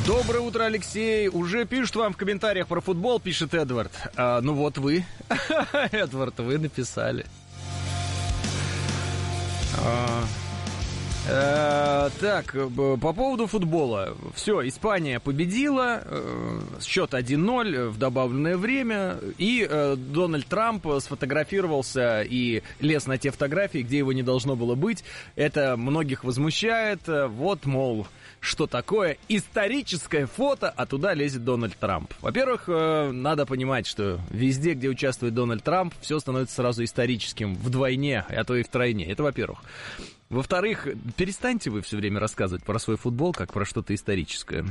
Доброе утро, Алексей. Уже пишут вам в комментариях про футбол, пишет Эдвард. Ну вот вы, Эдвард, вы написали. Так, по поводу футбола. Все, Испания победила, счет 1-0 в добавленное время, и Дональд Трамп сфотографировался и лез на те фотографии, где его не должно было быть. Это многих возмущает. Вот, мол, что такое историческое фото, а туда лезет Дональд Трамп. Во-первых, надо понимать, что везде, где участвует Дональд Трамп, все становится сразу историческим вдвойне, а то и втройне. Это во-первых. Во-вторых, перестаньте вы все время рассказывать про свой футбол, как про что-то историческое.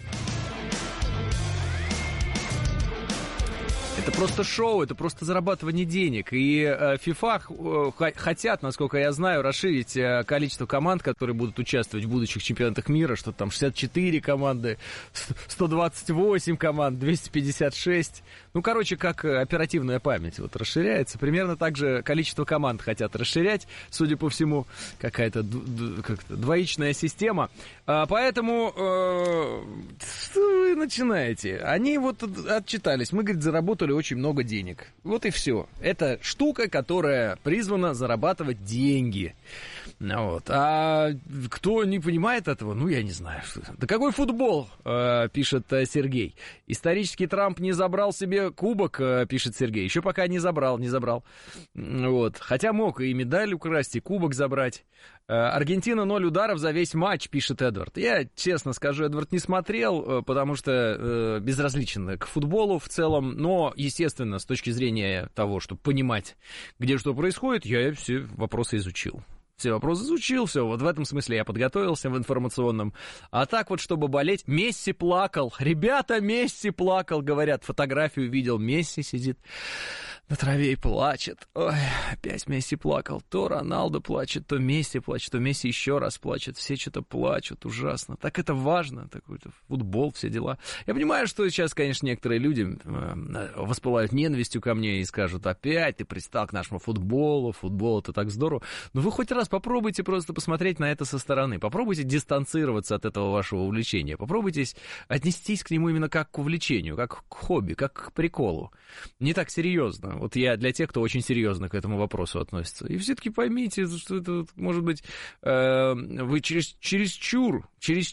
Это просто шоу, это просто зарабатывание денег. И FIFA хотят, насколько я знаю, расширить количество команд, которые будут участвовать в будущих чемпионатах мира. Что там 64 команды, 128 команд, 256. Ну, короче, как оперативная память вот расширяется. Примерно так же количество команд хотят расширять. Судя по всему, какая-то двоичная система. Поэтому что вы начинаете? Они вот отчитались. Мы, говорит, заработали очень много денег. Вот и все. Это штука, которая призвана зарабатывать деньги. Вот. А кто не понимает этого, ну, я не знаю. Да какой футбол, пишет Сергей. Исторический Трамп не забрал себе кубок, пишет Сергей. Еще пока не забрал. Вот. Хотя мог и медаль украсть, и кубок забрать. Аргентина 0 ударов за весь матч, пишет Эдвард. Я, честно скажу, Эдвард, не смотрел, потому что безразличен к футболу в целом. Но, естественно, с точки зрения того, чтобы понимать, где что происходит, я все вопросы изучил. Все вопросы изучил, все, вот в этом смысле я подготовился в информационном. А так вот, чтобы болеть, Месси плакал. Ребята, Месси плакал, говорят, фотографию видел, Месси сидит на траве и плачет. Ой, опять Месси плакал. То Роналдо плачет, то Месси плачет, то Месси еще раз плачет. Все что-то плачут, ужасно. Так это важно, такой-то футбол, все дела. Я понимаю, что сейчас, конечно, некоторые люди воспылают ненавистью ко мне и скажут, опять ты пристал к нашему футболу, футбол это так здорово. Но вы хоть раз попробуйте просто посмотреть на это со стороны. Попробуйте дистанцироваться от этого вашего увлечения. Попробуйте отнестись к нему именно как к увлечению, как к хобби, как к приколу. Не так серьезно. Вот я для тех, кто очень серьезно к этому вопросу относится. И все-таки поймите, что это, может быть, вы чересчур,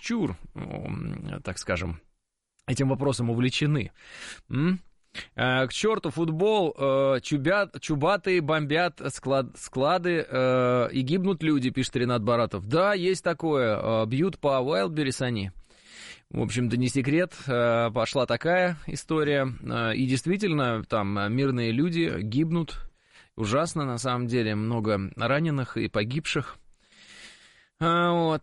так скажем, этим вопросом увлечены. К черту футбол, чубатые бомбят склады и гибнут люди, пишет Ренат Баратов. Да, есть такое, бьют по Wildberries они. В общем-то, не секрет, пошла такая история, и действительно, там мирные люди гибнут, ужасно, на самом деле, много раненых и погибших, вот,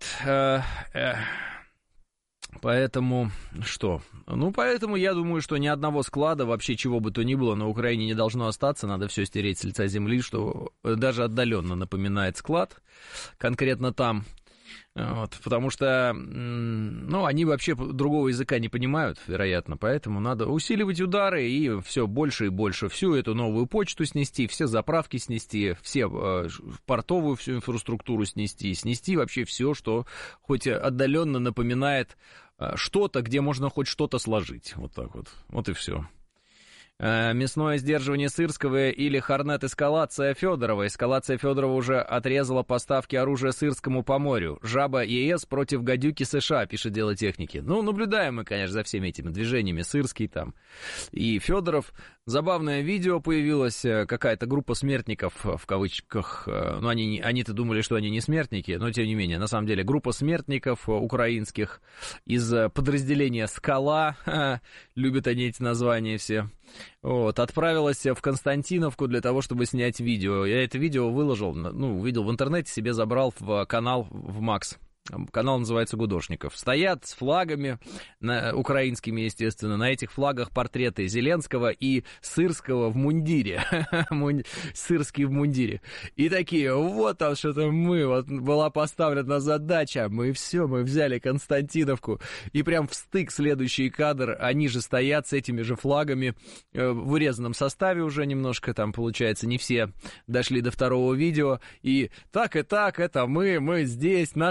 поэтому, что? Ну, поэтому я думаю, что ни одного склада, вообще чего бы то ни было, на Украине не должно остаться, надо все стереть с лица земли, что даже отдаленно напоминает склад, конкретно там. Вот, потому что, ну, они вообще другого языка не понимают, вероятно, поэтому надо усиливать удары и все больше и больше, всю эту новую почту снести, все заправки снести, все портовую всю инфраструктуру снести вообще все, что хоть отдаленно напоминает что-то, где можно хоть что-то сложить, вот так вот и все. Мясное сдерживание Сырского или Хорнет-эскалация Федорова. Эскалация Федорова уже отрезала поставки оружия Сырскому по морю. Жаба ЕС против гадюки США, пишет Дело техники. Ну, наблюдаем мы, конечно, за всеми этими движениями. Сырский там и Федоров. Забавное видео появилось. Какая-то группа смертников, в кавычках. Ну, они-то думали, что они не смертники, но тем не менее. На самом деле, группа смертников украинских из подразделения «Скала». Любят они эти названия все. Вот, отправилась в Константиновку для того, чтобы снять видео. Я это видео выложил, ну, увидел в интернете, себе забрал в канал в Макс. Канал называется «Гудошников». Стоят с флагами, украинскими, естественно. На этих флагах портреты Зеленского и Сырского в мундире. Сырский в мундире. И такие, вот там что-то вот была поставлена задача. Мы взяли Константиновку. И прям в стык следующий кадр. Они же стоят с этими же флагами в урезанном составе уже немножко. Там, получается, не все дошли до второго видео. И так, это мы здесь, нас послали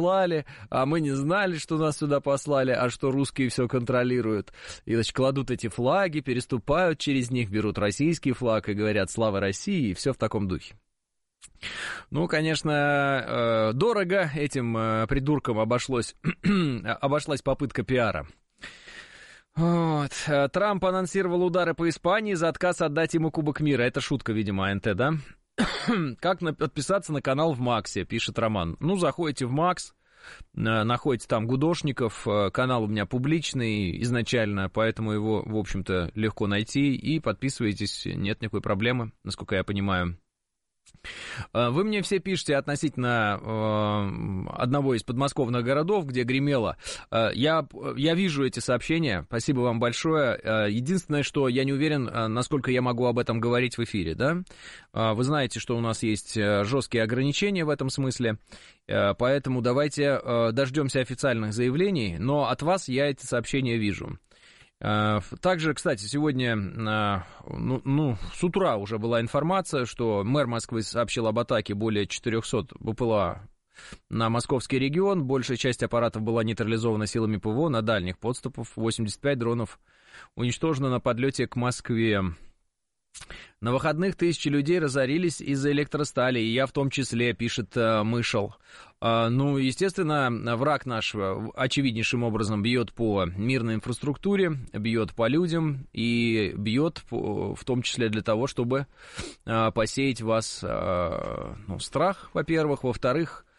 послали, а мы не знали, что нас сюда послали, а что русские все контролируют. И, значит, кладут эти флаги, переступают через них, берут российский флаг и говорят «Слава России», и все в таком духе. Ну, конечно, дорого этим придуркам обошлась попытка пиара. Вот. Трамп анонсировал удары по Испании за отказ отдать ему Кубок мира. Это шутка, видимо, АНТ, да? Как подписаться на канал в Максе, пишет Роман. Ну, заходите в Макс, находите там Гудошников. Канал у меня публичный изначально, поэтому его, в общем-то, легко найти. И подписывайтесь, нет никакой проблемы, насколько я понимаю. Вы мне все пишете относительно одного из подмосковных городов, где гремело. Я вижу эти сообщения, спасибо вам большое. Единственное, что я не уверен, насколько я могу об этом говорить в эфире, да? Вы знаете, что у нас есть жесткие ограничения в этом смысле, поэтому давайте дождемся официальных заявлений, но от вас я эти сообщения вижу. Также, кстати, сегодня, с утра уже была информация, что мэр Москвы сообщил об атаке более 400 БПЛА на московский регион. Большая часть аппаратов была нейтрализована силами ПВО на дальних подступах. 85 дронов уничтожено на подлете к Москве. На выходных тысячи людей разорились из-за электростали, и я в том числе, пишет Мышел. Ну, естественно, враг наш очевиднейшим образом бьет по мирной инфраструктуре, бьет по людям и бьет в том числе для того, чтобы посеять в вас страх, во-первых, во-вторых,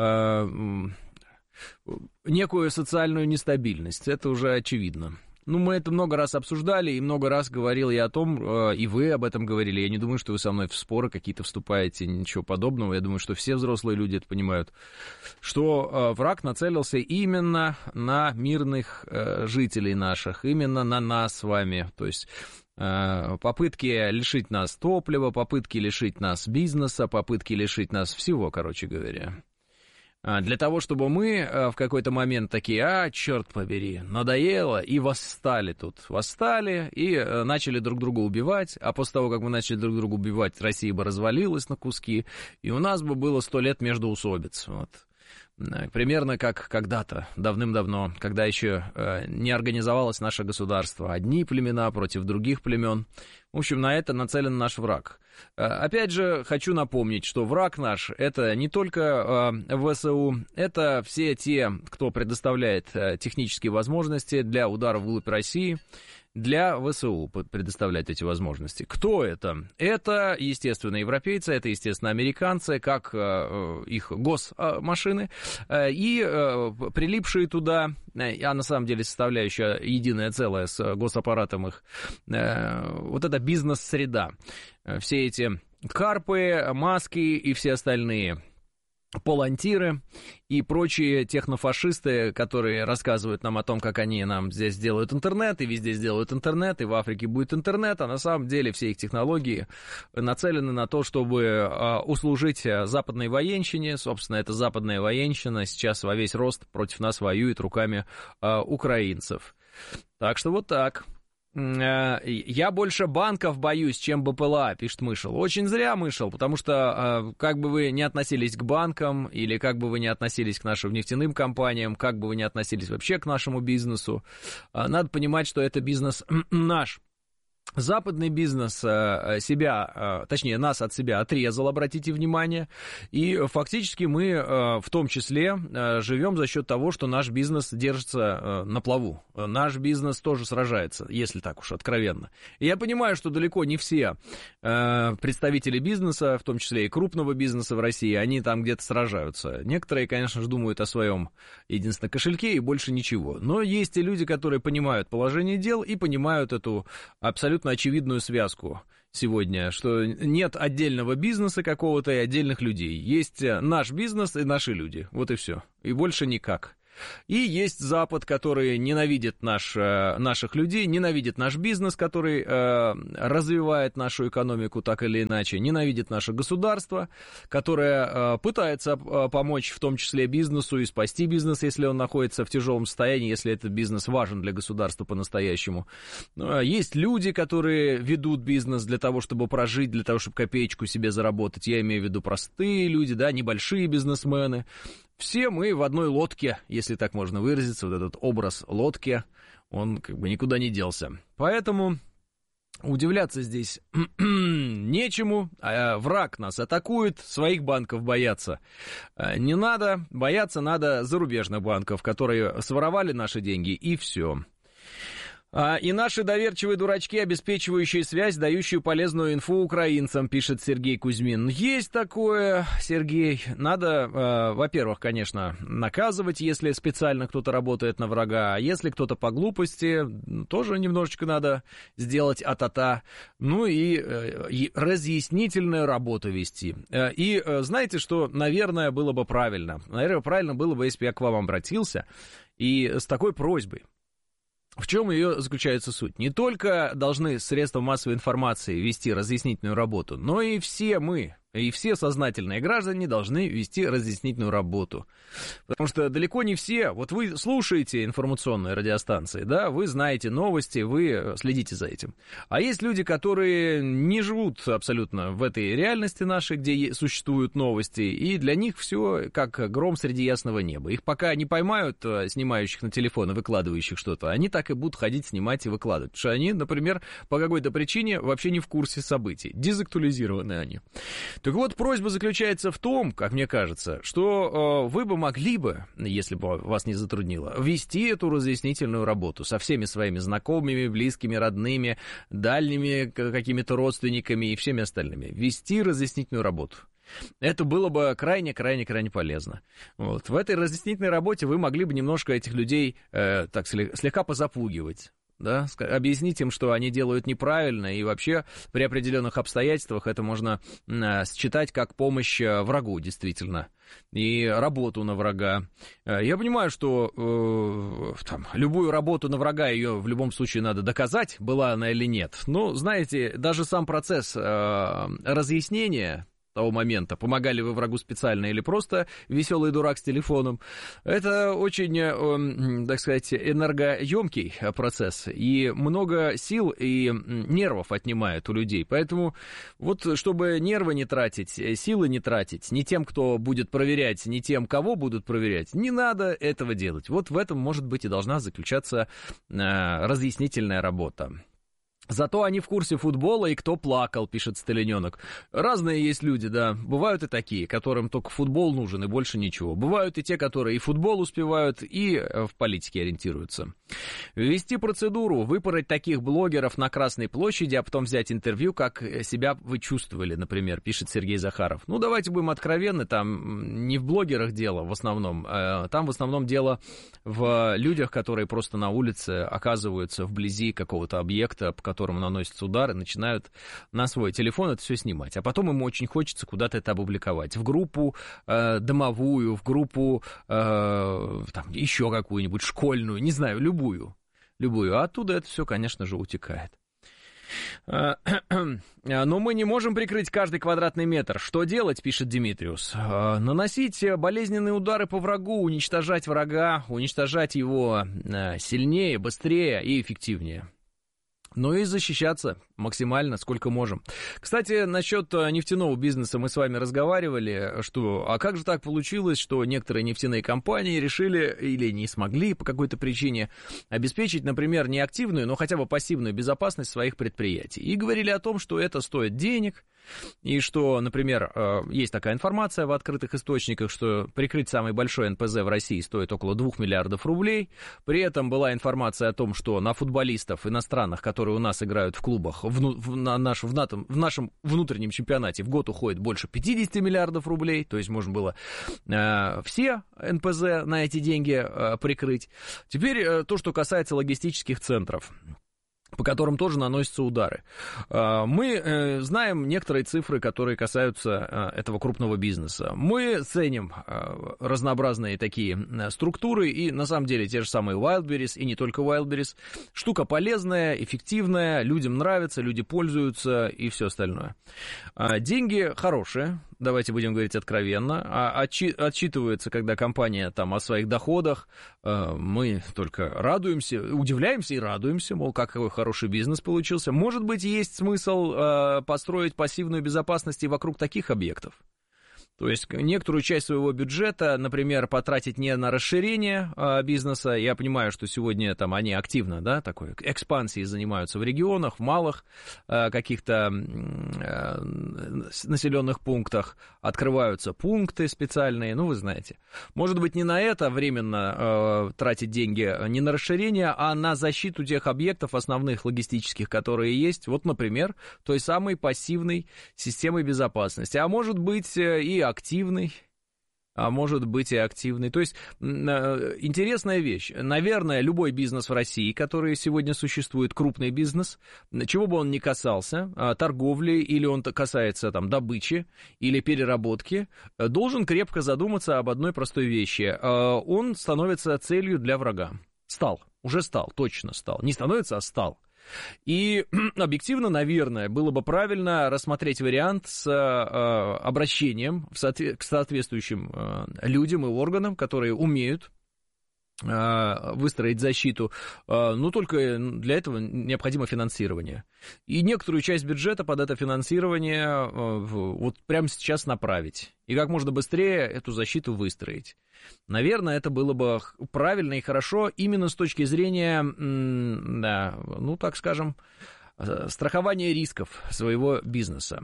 некую социальную нестабильность. Это уже очевидно. Ну, мы это много раз обсуждали, и много раз говорил я о том, и вы об этом говорили. Я не думаю, что вы со мной в споры какие-то вступаете, ничего подобного. Я думаю, что все взрослые люди это понимают, что враг нацелился именно на мирных жителей наших, именно на нас с вами. То есть попытки лишить нас топлива, попытки лишить нас бизнеса, попытки лишить нас всего, короче говоря. Для того, чтобы мы в какой-то момент такие, черт побери, надоело, и восстали тут. Восстали и начали друг друга убивать, а после того, как мы начали друг друга убивать, Россия бы развалилась на куски, и у нас бы было 100 лет междоусобиц. Вот. Примерно как когда-то, давным-давно, когда еще не организовалось наше государство. Одни племена против других племен. В общем, на это нацелен наш враг. Опять же, хочу напомнить, что враг наш — это не только ВСУ, это все те, кто предоставляет технические возможности для удара вглубь России, для ВСУ предоставлять эти возможности. Кто это? Это, естественно, европейцы, это, естественно, американцы, как их госмашины, и прилипшие туда, а на самом деле составляющая единое целое с госаппаратом их, вот эта бизнес-среда. Все эти карпы, маски и все остальные палантиры и прочие технофашисты, которые рассказывают нам о том, как они нам здесь сделают интернет, и везде сделают интернет, и в Африке будет интернет, а на самом деле все их технологии нацелены на то, чтобы услужить западной военщине. Собственно, эта западная военщина сейчас во весь рост против нас воюет руками украинцев. Так что вот так. Я больше банков боюсь, чем БПЛА, пишет Мышел. Очень зря, Мышел, потому что как бы вы ни относились к банкам, или как бы вы ни относились к нашим нефтяным компаниям, как бы вы ни относились вообще к нашему бизнесу, надо понимать, что это бизнес наш. Западный бизнес точнее, нас от себя отрезал, обратите внимание, и фактически мы в том числе живем за счет того, что наш бизнес держится на плаву. Наш бизнес тоже сражается, если так уж откровенно. И я понимаю, что далеко не все представители бизнеса, в том числе и крупного бизнеса в России, они там где-то сражаются. Некоторые, конечно же, думают о своем единственном кошельке и больше ничего. Но есть и люди, которые понимают положение дел и понимают эту абсолютно очевидную связку сегодня, что нет отдельного бизнеса какого-то и отдельных людей. Есть наш бизнес и наши люди. Вот и все. И больше никак. И есть Запад, который ненавидит наших людей, ненавидит наш бизнес, который развивает нашу экономику так или иначе, ненавидит наше государство, которое пытается помочь в том числе бизнесу и спасти бизнес, если он находится в тяжелом состоянии, если этот бизнес важен для государства по-настоящему. Есть люди, которые ведут бизнес для того, чтобы прожить, для того, чтобы копеечку себе заработать. Я имею в виду простые люди, да, небольшие бизнесмены. все мы в одной лодке, если так можно выразиться, вот этот образ лодки, он как бы никуда не делся. Поэтому удивляться здесь нечему, враг нас атакует, своих банков бояться не надо, бояться надо зарубежных банков, которые своровали наши деньги, и все. И наши доверчивые дурачки, обеспечивающие связь, дающие полезную инфу украинцам, пишет Сергей Кузьмин. Есть такое, Сергей. Надо, во-первых, конечно, наказывать, если специально кто-то работает на врага, а если кто-то по глупости, тоже немножечко надо сделать а-та-та. Ну и разъяснительную работу вести. И знаете, что, наверное, было бы правильно? Наверное, правильно было бы, если бы я к вам обратился и с такой просьбой. В чем ее заключается суть? Не только должны средства массовой информации вести разъяснительную работу, но и все мы, и все сознательные граждане должны вести разъяснительную работу. Потому что далеко не все, вот вы слушаете информационные радиостанции, да, вы знаете новости, вы следите за этим. А есть люди, которые не живут абсолютно в этой реальности нашей, где существуют новости, и для них все как гром среди ясного неба. Их пока не поймают, снимающих на телефон и выкладывающих что-то, они так и будут ходить, снимать и выкладывать. Потому что они, например, по какой-то причине вообще не в курсе событий, дезактуализированы они. Так вот, просьба заключается в том, как мне кажется, что вы бы могли бы, если бы вас не затруднило, вести эту разъяснительную работу со всеми своими знакомыми, близкими, родными, дальними какими-то родственниками и всеми остальными. Вести разъяснительную работу. Это было бы крайне-крайне-крайне полезно. Вот. В этой разъяснительной работе вы могли бы немножко этих людей так слегка позапугивать. Да, объяснить им, что они делают неправильно, и вообще при определенных обстоятельствах это можно считать как помощь врагу, действительно, и работу на врага. Я понимаю, что там, любую работу на врага, ее в любом случае надо доказать, была она или нет, но, знаете, даже сам процесс разъяснения того момента, помогали вы врагу специально или просто веселый дурак с телефоном, это очень, так сказать, энергоемкий процесс, и много сил и нервов отнимает у людей, поэтому вот чтобы нервы не тратить, силы не тратить, ни тем, кто будет проверять, ни тем, кого будут проверять, не надо этого делать. Вот в этом, может быть, и должна заключаться разъяснительная работа. Зато они в курсе футбола, и кто плакал, пишет Сталиненок. Разные есть люди, да, бывают и такие, которым только футбол нужен и больше ничего. Бывают и те, которые и футбол успевают, и в политике ориентируются. Ввести процедуру, выпороть таких блогеров на Красной площади, а потом взять интервью, как себя вы чувствовали, например, пишет Сергей Захаров. Ну, давайте будем откровенны, там не в блогерах дело в основном, там в основном дело в людях, которые просто на улице оказываются вблизи какого-то объекта, по которому наносятся удары, начинают на свой телефон это все снимать. А потом ему очень хочется куда-то это опубликовать. В группу домовую, в группу там, еще какую-нибудь школьную, не знаю, любую. А оттуда это все, конечно же, утекает. Но мы не можем прикрыть каждый квадратный метр. Что делать, пишет Димитриус? Наносить болезненные удары по врагу, уничтожать врага, уничтожать его сильнее, быстрее и эффективнее. Ну и защищаться максимально, сколько можем. Кстати, насчет нефтяного бизнеса мы с вами разговаривали, что, а как же так получилось, что некоторые нефтяные компании решили или не смогли по какой-то причине обеспечить, например, не активную, но хотя бы пассивную безопасность своих предприятий. И говорили о том, что это стоит денег, и что, например, есть такая информация в открытых источниках, что прикрыть самый большой НПЗ в России стоит около 2 миллиардов рублей. При этом была информация о том, что на футболистов иностранных, которые у нас играют в клубах, в нашем внутреннем чемпионате в год уходит больше 50 миллиардов рублей, то есть можно было все НПЗ на эти деньги прикрыть. Теперь то, что касается логистических центров, по которым тоже наносятся удары. Мы знаем некоторые цифры, которые касаются этого крупного бизнеса. Мы ценим разнообразные такие структуры, и на самом деле те же самые Wildberries, и не только Wildberries. Штука полезная, эффективная, людям нравится, люди пользуются и все остальное. Деньги хорошие, давайте будем говорить откровенно, отчитывается, когда компания там о своих доходах, мы только радуемся, удивляемся и радуемся, мол, какой хороший бизнес получился. Может быть, есть смысл построить пассивную безопасность и вокруг таких объектов. То есть некоторую часть своего бюджета, например, потратить не на расширение бизнеса. Я понимаю, что сегодня там они активно, да, такой экспансией занимаются в регионах, в малых каких-то населенных пунктах. Открываются пункты специальные, ну, вы знаете. Может быть, не на это временно тратить деньги, не на расширение, а на защиту тех объектов основных логистических, которые есть. Вот, например, той самой пассивной системой безопасности. А может быть, и активный, а может быть и активный. То есть интересная вещь. Наверное, любой бизнес в России, который сегодня существует, крупный бизнес, чего бы он ни касался, торговли, или он касается там добычи или переработки, должен крепко задуматься об одной простой вещи. Он становится целью для врага. Уже стал, точно стал. Не становится, а стал. И объективно, наверное, было бы правильно рассмотреть вариант с обращением к соответствующим людям и органам, которые умеют выстроить защиту, но только для этого необходимо финансирование. И некоторую часть бюджета под это финансирование вот прямо сейчас направить. И как можно быстрее эту защиту выстроить. Наверное, это было бы правильно и хорошо именно с точки зрения, да, ну, так скажем, страхования рисков своего бизнеса.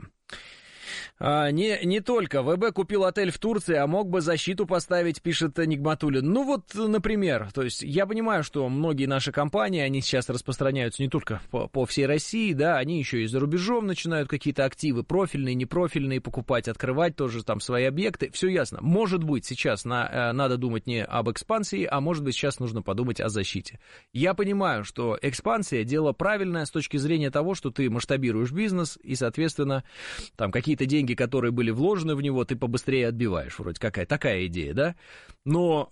Не только. ВБ купил отель в Турции, а мог бы защиту поставить, пишет Нигматуллин. Ну вот, например, то есть я понимаю, что многие наши компании, они сейчас распространяются не только по всей России, да, они еще и за рубежом начинают какие-то активы профильные, непрофильные покупать, открывать тоже там свои объекты. Все ясно. Может быть, сейчас надо думать не об экспансии, а может быть, сейчас нужно подумать о защите. Я понимаю, что экспансия — дело правильное с точки зрения того, что ты масштабируешь бизнес и, соответственно, там какие-то деньги, которые были вложены в него, ты побыстрее отбиваешь. Вроде какая такая идея, да? Но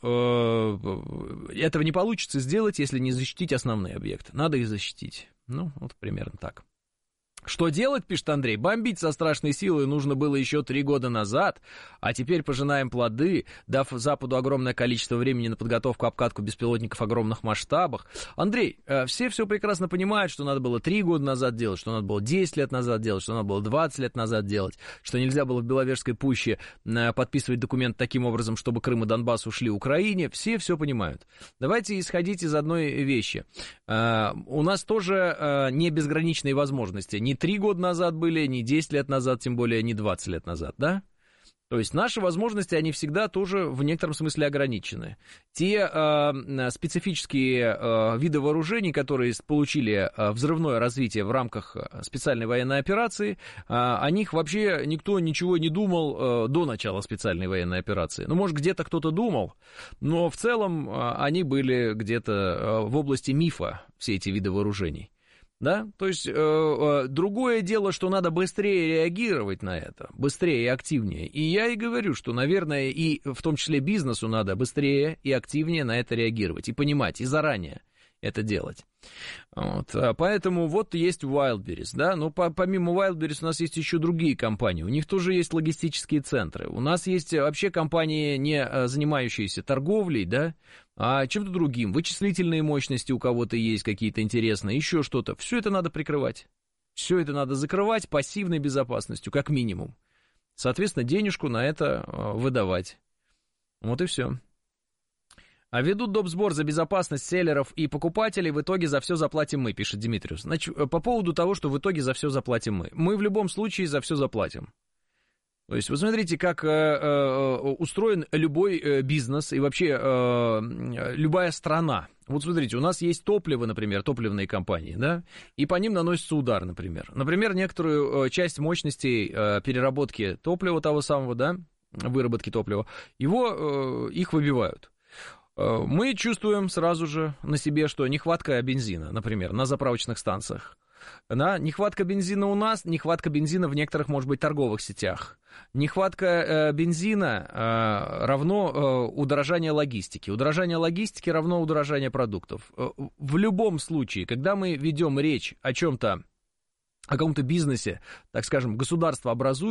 этого не получится сделать, если не защитить основные объекты. Надо их защитить. Ну, вот примерно так. Что делать, пишет Андрей? Бомбить со страшной силой нужно было еще 3 года назад, а теперь пожинаем плоды, дав Западу огромное количество времени на подготовку, обкатку беспилотников в огромных масштабах. Андрей, все прекрасно понимают, что надо было 3 года назад делать, что надо было 10 лет назад делать, что надо было 20 лет назад делать, что нельзя было в Беловежской пуще подписывать документ таким образом, чтобы Крым и Донбасс ушли Украине. Все понимают. Давайте исходить из одной вещи. У нас тоже не безграничные возможности. Не 3 года назад были, не 10 лет назад, тем более не 20 лет назад, да? То есть наши возможности, они всегда тоже в некотором смысле ограничены. Те специфические виды вооружений, которые получили взрывное развитие в рамках специальной военной операции, о них вообще никто ничего не думал до начала специальной военной операции. Ну, может, где-то кто-то думал, но в целом они были где-то в области мифа, все эти виды вооружений. Да, то есть другое дело, что надо быстрее реагировать на это, быстрее и активнее. И я и говорю, что, наверное, и в том числе бизнесу надо быстрее и активнее на это реагировать, и понимать, и заранее это делать. Вот. Поэтому вот есть Wildberries, да, но помимо Wildberries у нас есть еще другие компании, у них тоже есть логистические центры, у нас есть вообще компании, не занимающиеся торговлей, да, а чем-то другим, вычислительные мощности у кого-то есть какие-то интересные, еще что-то, все это надо прикрывать, все это надо закрывать пассивной безопасностью, как минимум, соответственно, денежку на это выдавать, вот и все. А ведут доп. Сбор за безопасность селлеров и покупателей, в итоге за все заплатим мы, пишет Димитриус. Значит, по поводу того, что в итоге за все заплатим мы. Мы в любом случае за все заплатим. То есть вы смотрите, как устроен любой бизнес и вообще любая страна. Вот смотрите, у нас есть топливо, например, топливные компании, да, и по ним наносится удар, например. Например, некоторую часть мощностей переработки топлива того самого, да, выработки топлива, их выбивают. Мы чувствуем сразу же на себе, что нехватка бензина, например, на заправочных станциях. Да, нехватка бензина у нас, нехватка бензина в некоторых, может быть, торговых сетях. Нехватка бензина равно удорожание логистики. Удорожание логистики равно удорожание продуктов. В любом случае, когда мы ведем речь о чем-то, о каком-то бизнесе, так скажем, государство образует,